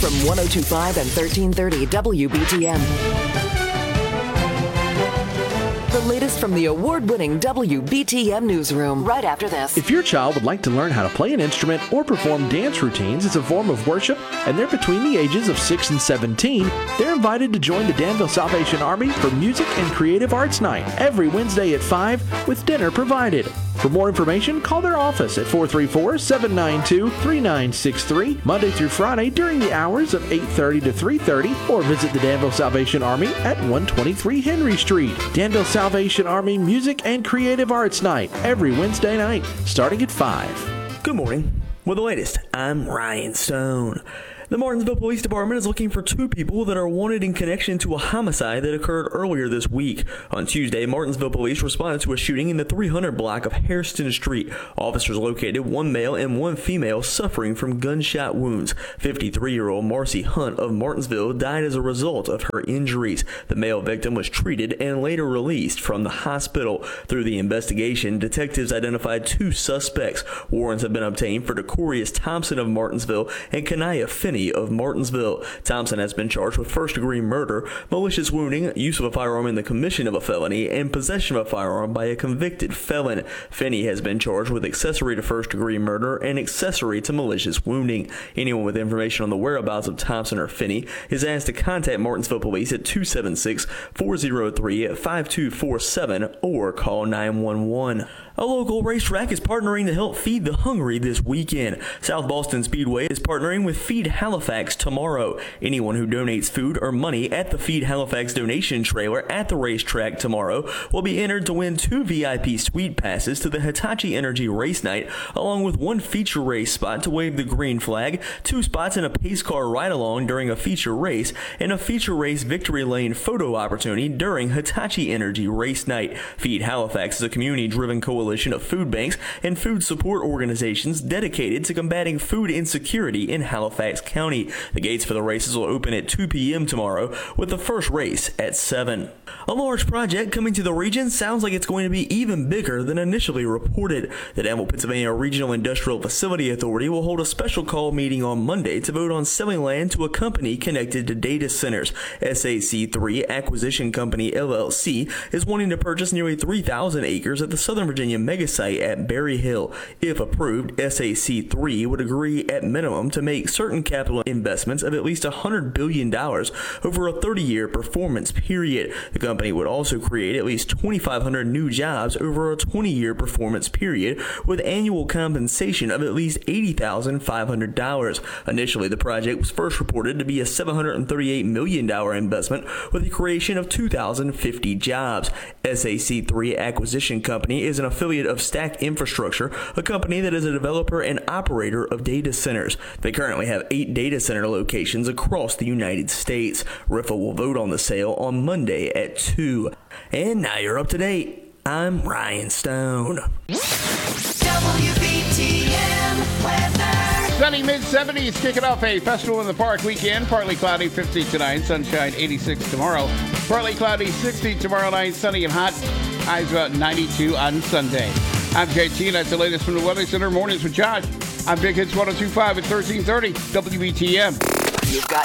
from 102.5 and 1330 WBTM. The latest from the award-winning WBTM newsroom right after this. If your child would like to learn how to play an instrument or perform dance routines as a form of worship, and they're between the ages of 6 and 17, they're invited to join the Danville Salvation Army for Music and Creative Arts Night every Wednesday at 5 with dinner provided. For more information, call their office at 434-792-3963, Monday through Friday during the hours of 8:30 to 3:30, or visit the Danville Salvation Army at 123 Henry Street. Danville Salvation Army Music and Creative Arts Night every Wednesday night, starting at 5. Good morning. With the latest, I'm Ryan Stone. The Martinsville Police Department is looking for 2 people that are wanted in connection to a homicide that occurred earlier this week. On Tuesday, Martinsville Police responded to a shooting in the 300 block of Hairston Street. Officers located 1 male and 1 female suffering from gunshot wounds. 53-year-old Marcy Hunt of Martinsville died as a result of her injuries. The male victim was treated and later released from the hospital. Through the investigation, detectives identified 2 suspects. Warrants have been obtained for Decorius Thompson of Martinsville and Kanaya Finney of Martinsville. Thompson has been charged with first-degree murder, malicious wounding, use of a firearm in the commission of a felony, and possession of a firearm by a convicted felon. Finney has been charged with accessory to first-degree murder and accessory to malicious wounding. Anyone with information on the whereabouts of Thompson or Finney is asked to contact Martinsville Police at 276-403-5247 or call 911. A local racetrack is partnering to help feed the hungry this weekend. South Boston Speedway is partnering with Feed Halifax tomorrow. Anyone who donates food or money at the Feed Halifax donation trailer at the racetrack tomorrow will be entered to win 2 VIP suite passes to the Hitachi Energy Race Night, along with 1 feature race spot to wave the green flag, 2 spots in a pace car ride-along during a feature race, and a feature race victory lane photo opportunity during Hitachi Energy Race Night. Feed Halifax is a community-driven coalition of food banks and food support organizations dedicated to combating food insecurity in Halifax County. The gates for the races will open at 2 p.m. tomorrow, with the first race at 7. A large project coming to the region sounds like it's going to be even bigger than initially reported. The Danville, Pennsylvania Regional Industrial Facility Authority will hold a special call meeting on Monday to vote on selling land to a company connected to data centers. SAC3 Acquisition Company LLC is wanting to purchase nearly 3,000 acres at the Southern Virginia megasite at Berry Hill. If approved, SAC3 would agree at minimum to make certain capital investments of at least $100 billion over a 30-year performance period. The company would also create at least 2,500 new jobs over a 20-year performance period, with annual compensation of at least $80,500. Initially, the project was first reported to be a $738 million investment with the creation of 2,050 jobs. SAC3 Acquisition Company is an affiliate of Stack Infrastructure, a company that is a developer and operator of data centers. They currently have 8 data center locations across the United States. RIFA will vote on the sale on Monday at 2. And now you're up to date. I'm Ryan Stone. WBTM weather. Sunny mid-70s, kicking off a Festival in the Park weekend. Partly cloudy, 50 tonight. Sunshine, 86 tomorrow. Partly cloudy, 60 tomorrow night. Sunny and hot. Highs about 92 on Sunday. I'm JT, and that's the latest from the Weather Center. Mornings with Josh. I'm Big Hits 102.5 at 1330 WBTM. You've got